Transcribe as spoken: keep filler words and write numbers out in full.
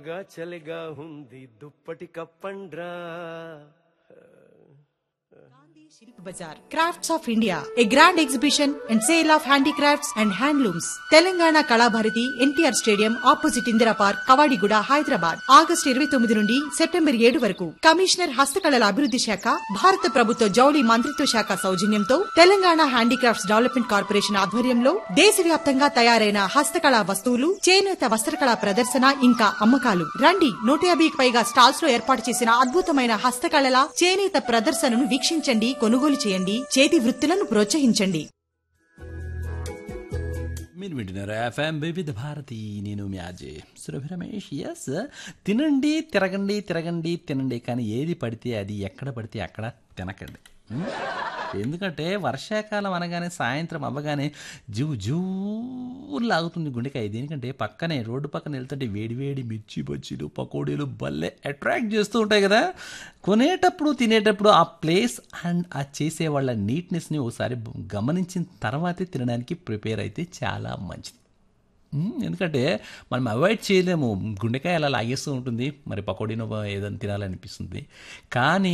గా చలిగా ఉంది దుప్పటి కప్పండ్రా. Bazaar, Crafts of India, a grand exhibition and sale of handicrafts and handlooms. Telangana Kalabharathi NTR stadium opposite Indira park, Kavadiguda, Hyderabad. August ఇరవై తొమ్మిది నుండి సెప్టెంబర్ ఏడు వరకు. కమిషనర్ హస్తకళల అభివృద్ధి శాఖ, భారత ప్రభుత్వ జౌళి మంత్రిత్వ శాఖ సౌజన్యంతో తెలంగాణ హ్యాండీక్రాఫ్ట్స్ డెవలప్మెంట్ కార్పొరేషన్ ఆధ్వర్యంలో దేశవ్యాప్తంగా తయారైన హస్తకళా వస్తువులు, చేనేత వస్త్రకళా ప్రదర్శన ఇంకా అమ్మకాలు. రండి, నూట యాభైకి పైగా స్టాల్స్ లో ఏర్పాటు చేసిన అద్భుతమైన హస్తకళల, చేనేత ప్రదర్శనను వీక్షించండి, కొనుగోలు చేయండి, చేతి వృత్తులను ప్రోత్సహించండి. మీరు వింటున్నారు ఎఫ్ఎం వివిధ భారతి, నేను మీ అజయ్ సురభి రమేష్. ఎస్, తినండి, తిరగండి, తిరగండి, తినండి, కానీ ఏది పడితే అది, ఎక్కడ పడితే అక్కడ తినకండి. ఎందుకంటే వర్షాకాలం అనగానే సాయంత్రం అవ్వగానే జూ జూ లాగుతుంది గుండెకాయ. దేనికంటే పక్కనే రోడ్డు పక్కన వెళ్తుంటే వేడివేడి మిర్చి బజ్జీలు, పకోడీలు భలే అట్రాక్ట్ చేస్తూ ఉంటాయి కదా. కొనేటప్పుడు తినేటప్పుడు ఆ ప్లేస్ అండ్ ఆ చేసే వాళ్ళ నీట్నెస్ని ఒకసారి గమనించిన తర్వాతే తినడానికి ప్రిపేర్ అయితే చాలా మంచిది. ఎందుకంటే మనం అవాయిడ్ చేయలేము, గుండెకాయ అలా లాగేస్తూ ఉంటుంది, మరి పకోడీనో ఏదైనా తినాలనిపిస్తుంది. కానీ